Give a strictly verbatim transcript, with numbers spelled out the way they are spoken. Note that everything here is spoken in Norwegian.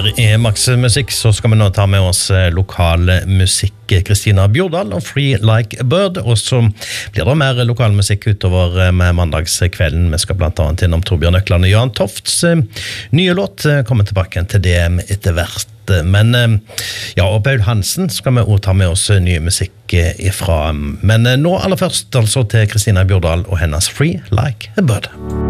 Her I Max Musikk så skal vi nå ta med oss lokal musikk. Kristina Bjordal og Free Like a Bird, og så blir det mer lokal musikk utover med mandagskvelden. Vi skal blant annet innom Torbjørn Økland og Jan Tofts nye låt, komme tilbake til det etter hvert. Men ja, og Paul Hansen skal vi også ta med oss nye musikk ifra. Men nå aller først altså til Kristina Bjordal og hennes Free Like a Bird.